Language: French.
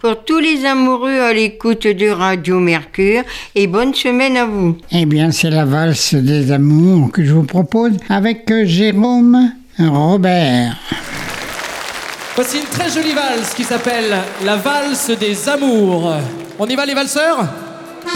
pour tous les amoureux à l'écoute de Radio Mercure et bonne semaine à vous. Eh bien, c'est la valse des amours que je vous propose avec Jérôme Robert. Voici une très jolie valse qui s'appelle La valse des amours. On y va les valseurs ?